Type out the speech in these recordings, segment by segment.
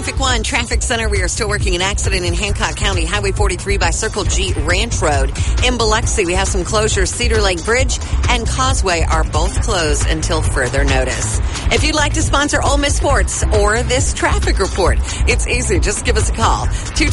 Traffic One Traffic Center. We are still working an accident in Hancock County, Highway 43 by Circle G Ranch Road. In Biloxi, we have some closures. Cedar Lake Bridge and Causeway are both closed until further notice. If you'd like to sponsor Ole Miss Sports or this traffic report, it's easy. Just give us a call,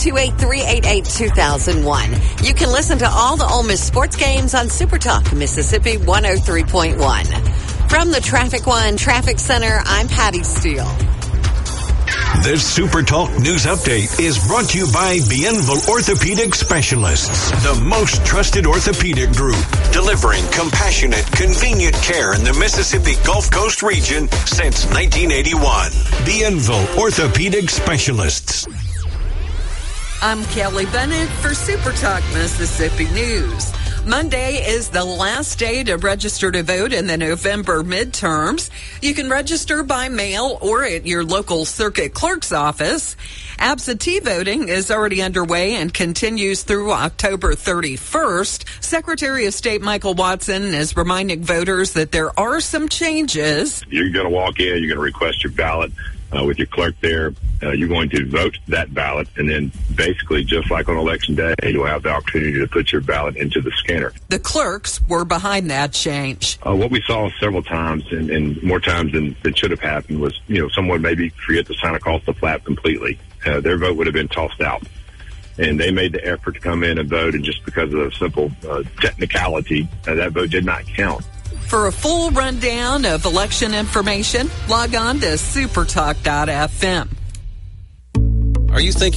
228-388-2001. You can listen to all the Ole Miss sports games on Super Talk, Mississippi 103.1. From the Traffic One Traffic Center, I'm Patty Steele. This Super Talk News Update is brought to you by Bienville Orthopedic Specialists, the most trusted orthopedic group, delivering compassionate, convenient care in the Mississippi Gulf Coast region since 1981. Bienville Orthopedic Specialists. I'm Kelly Bennett for Super Talk Mississippi News. Monday is the last day to register to vote in the November midterms. You can register by mail or at your local circuit clerk's office. Absentee voting is already underway and continues through October 31st. Secretary of State Michael Watson is reminding voters that there are some changes. You're going to walk in, you're going to request your ballot with your clerk there. You're going to vote that ballot, and then basically, just like on Election Day, you'll have the opportunity to put your ballot into the scanner. The clerks were behind that change. What we saw several times, and more times than should have happened, was someone maybe forget to sign across the flap completely. Their vote would have been tossed out. And they made the effort to come in and vote, and just because of a simple technicality, that vote did not count. For a full rundown of election information, log on to supertalk.fm. Are you thinking